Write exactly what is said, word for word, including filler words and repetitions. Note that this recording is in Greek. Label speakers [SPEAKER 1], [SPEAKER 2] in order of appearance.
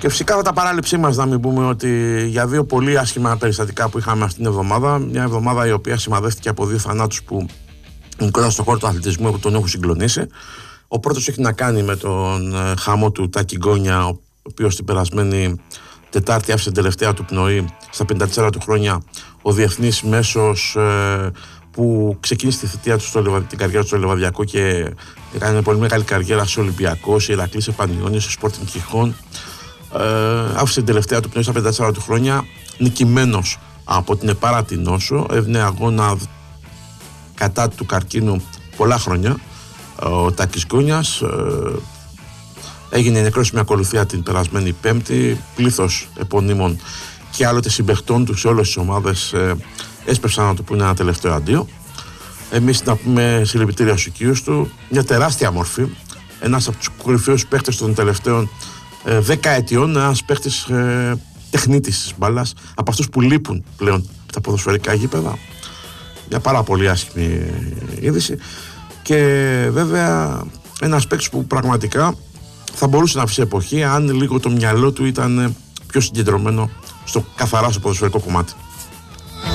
[SPEAKER 1] Και φυσικά θα τα παράληψή μας να μην πούμε ότι για δύο πολύ άσχημα περιστατικά που είχαμε αυτήν την εβδομάδα, μια εβδομάδα η οποία σημαδεύτηκε από δύο θανάτους που κοντά στον χώρο του αθλητισμού που τον έχουν συγκλονίσει. Ο πρώτος έχει να κάνει με τον χαμό του Τάκη Γκόνια, ο οποίος την περασμένη Τετάρτη άφησε την τελευταία του πνοή στα πενήντα τέσσερα του χρόνια, ο διεθνής μέσος ε, που ξεκίνησε τη θητεία του στο, την καριέρα του στο Λεβαδιακό και έκανε μια πολύ μεγάλη καριέρα σε Ολυμπιακό, σε Ηρακλή, σε Πανιόνιο, σε Sporting Gijón. Ε, άφησε την τελευταία του πνοή στα πενήντα τέσσερα του χρόνια, νικημένος από την επάρατη νόσο, έβνε αγώνα κατά του καρκίνου πολλά χρόνια. Ο Τάκης Γκόνιας ε, έγινε νεκρός με ακολουθία την περασμένη Πέμπτη. Πλήθος επωνύμων και άλλοτε συμπαιχτών του σε όλες τις ομάδες ε, έσπευσαν να του πούνε ένα τελευταίο αντίο. Εμείς να πούμε συλληπιτήρια στους οικείους του. Μια τεράστια μορφή, ένας από τους κορυφαίους παίχτες των τελευταίων ε, δέκα ετιών, ένας παίχτης ε, τεχνίτης της μπάλας, από αυτούς που λείπουν πλέον από τα ποδοσφαιρικά γήπεδα. Μια πάρα πολύ άσχημη είδηση. Και βέβαια ένας παίκτης που πραγματικά θα μπορούσε να αφήσει εποχή αν λίγο το μυαλό του ήταν πιο συγκεντρωμένο στο καθαρά στο ποδοσφαιρικό κομμάτι.